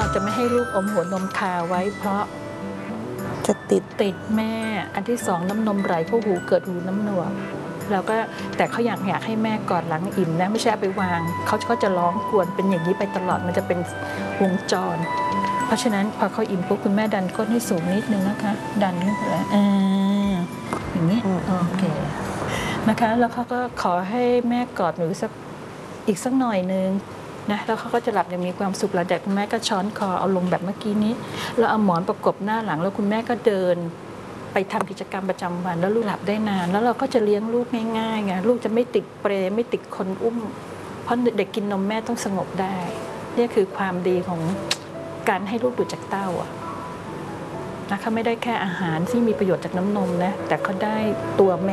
จะไม่ให้ลูกอมหัวนมคาไว้เพราะจะติดแม่อันที่สองน้ำนมไหลเข้าหูเกิดหูน้ำหนวกแล้วก็แต่เขาอยากให้แม่กอดหลังอิ่มนะไม่ใช่เอาไปวางเขาก็จะร้องกวนเป็นอย่างนี้ไปตลอดมันจะเป็นวงจรเพราะฉะนั้นพอเขาอิ่มปุ๊บคุณแม่ดันก้นให้สูงนิดนึงนะคะดันขึ้นไปอย่างนี้โอเคนะคะแล้วเขาก็ขอให้แม่กอดหนูอีกสักหน่อยนึงนะแล้วเขาก็จะหลับอย่างมีความสุขหลังจากคุณแม่ก็ช้อนคอเอาลงแบบเมื่อกี้นี้แล้วเอาหมอนประกบหน้าหลังแล้วคุณแม่ก็เดินไปทำกิจกรรมประจำวันแล้วลูกหลับได้นานแล้วเราก็จะเลี้ยงลูกง่ายๆไงลูกจะไม่ติดเปรไม่ติดคนอุ้มเพราะเด็กกินนมแม่ต้องสงบได้นี่คือความดีของการให้ลูกดูดจากเต้านะคะไม่ได้แค่อาหารที่มีประโยชน์จากน้ำนมนะแต่เขาได้ตัวแม่